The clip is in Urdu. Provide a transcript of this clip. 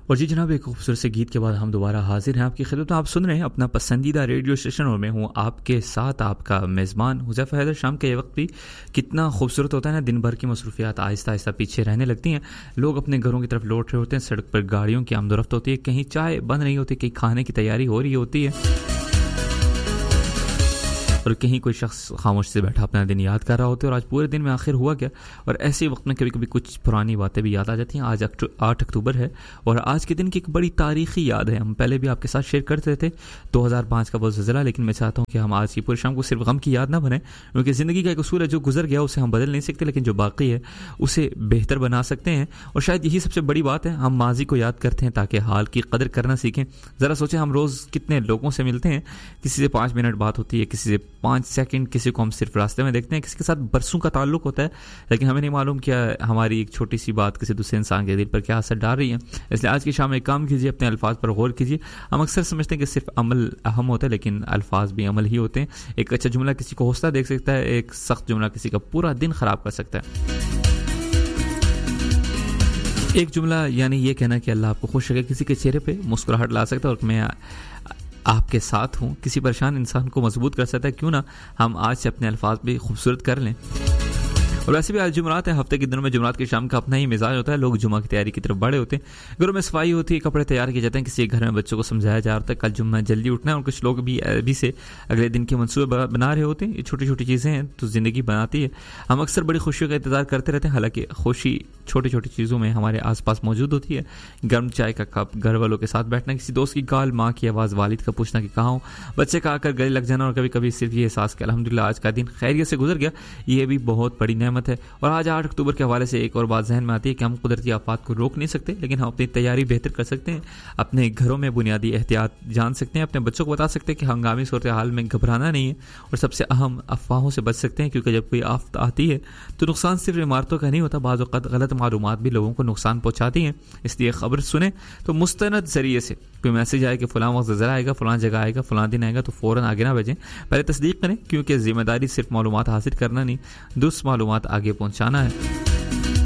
اور جی جناب، ایک خوبصورت سے گیت کے بعد ہم دوبارہ حاضر ہیں آپ کی خدمت میں. آپ سن رہے ہیں اپنا پسندیدہ ریڈیو اسٹیشن اور میں ہوں آپ کے ساتھ آپ کا میزبان حذیفہ حیدر. شام کے یہ وقت بھی کتنا خوبصورت ہوتا ہے نا. دن بھر کی مصروفیات آہستہ آہستہ پیچھے رہنے لگتی ہیں. لوگ اپنے گھروں کی طرف لوٹ رہے ہوتے ہیں. سڑک پر گاڑیوں کی آمد و رفت ہوتی ہے. کہیں چائے بن رہی ہوتی ہے, کہیں کھانے کی تیاری ہو رہی ہوتی ہے, اور کہیں کوئی شخص خاموش سے بیٹھا اپنا دن یاد کر رہا ہوتا ہے اور آج پورے دن میں آخر ہوا کیا. اور ایسے وقت میں کبھی کبھی کچھ پرانی باتیں بھی یاد آ جاتی ہیں. آج 8 اکتوبر ہے اور آج کے دن کی ایک بڑی تاریخی یاد ہے. ہم پہلے بھی آپ کے ساتھ شیئر کرتے تھے 2005 کا وہ زلزلہ, لیکن میں چاہتا ہوں کہ ہم آج کی پوری شام کو صرف غم کی یاد نہ بنیں, کیونکہ زندگی کا ایک اصول ہے جو گزر گیا اسے ہم بدل نہیں سکتے, لیکن جو باقی ہے اسے بہتر بنا سکتے ہیں. اور شاید یہی سب سے بڑی بات ہے, ہم ماضی کو یاد کرتے ہیں تاکہ حال کی قدر کرنا سیکھیں. ذرا سوچیں ہم روز کتنے لوگوں سے ملتے ہیں, کسی سے 5 منٹ بات ہوتی ہے, کسی سے 5 سیکنڈ, کسی کو ہم صرف راستے میں دیکھتے ہیں, کسی کے ساتھ برسوں کا تعلق ہوتا ہے, لیکن ہمیں نہیں معلوم کیا ہماری ایک چھوٹی سی بات کسی دوسرے انسان کے دل پر کیا اثر ڈال رہی ہے. اس لیے آج کی شام ایک کام کیجیے, اپنے الفاظ پر غور کیجیے. ہم اکثر سمجھتے ہیں کہ صرف عمل اہم ہوتا ہے, لیکن الفاظ بھی عمل ہی ہوتے ہیں. ایک اچھا جملہ کسی کو حوصلہ دے سکتا ہے, ایک سخت جملہ کسی کا پورا دن خراب کر سکتا ہے. ایک جملہ یعنی یہ کہنا کہ اللہ آپ کو خوش رکھے کسی کے چہرے پہ مسکراہٹ لا سکتا ہے, اور میں آپ کے ساتھ ہوں کسی پریشان انسان کو مضبوط کر سکتا ہے. کیوں نہ ہم آج سے اپنے الفاظ بھی خوبصورت کر لیں. اور ویسے بھی آج جمعرات ہے, ہفتے کے دنوں میں جمعرات کی شام کا اپنا ہی مزاج ہوتا ہے. لوگ جمعہ کی تیاری کی طرف بڑے ہوتے ہیں, گھروں میں صفائی ہوتی ہے, کپڑے تیار کیے جاتے ہیں, کسی گھر میں بچوں کو سمجھایا جا رہا ہے کل جمعہ جلدی اٹھنا ہے, اور کچھ لوگ بھی ابھی سے اگلے دن کے منصوبے بنا رہے ہوتے ہیں. یہ چھوٹی چھوٹی چیزیں ہیں تو زندگی بناتی ہے. ہم اکثر بڑی خوشیوں کا انتظار کرتے رہتے ہیں, حالانکہ خوشی چھوٹی چھوٹی چیزوں میں ہمارے آس پاس موجود ہوتی ہے. گرم چائے کا کپ, گھر والوں کے ساتھ بیٹھنا, کسی دوست کی کال, ماں کی آواز, والد کا پوچھنا کہ کہاں ہوں, بچے کا آ کر گلے لگ جانا, اور کبھی کبھی صرف یہ احساس کہ الحمدللہ آج کا دن خیریت سے گزر گیا, یہ بھی بہت بڑی نعمت ہے. اور آج 8 اکتوبر کے حوالے سے ایک اور بات ذہن میں آتی ہے کہ ہم قدرتی آفات کو روک نہیں سکتے, لیکن ہم اپنی تیاری بہتر کر سکتے ہیں. اپنے گھروں میں بنیادی احتیاط جان سکتے ہیں, اپنے بچوں کو بتا سکتے ہیں کہ ہنگامی صورتحال میں گھبرانا نہیں ہے, اور سب سے اہم افواہوں سے بچ سکتے ہیں, کیونکہ جب کوئی آفت آتی ہے تو نقصان صرف عمارتوں کا نہیں ہوتا, بعض اوقات غلط معلومات بھی لوگوں کو نقصان پہنچاتی ہیں. اس لیے خبر سنیں تو مستند ذریعے سے کوئی میسج آئے کہ فلاں وقت زلزلہ آئے گا, فلاں جگہ آئے گا, فلاں دن آئے گا, تو فوراً آگے نہ بھیجیں, پہلے تصدیق کریں, کیونکہ ذمہ داری صرف معلومات حاصل کرنا نہیں, درست معلومات آگے پہنچانا ہے.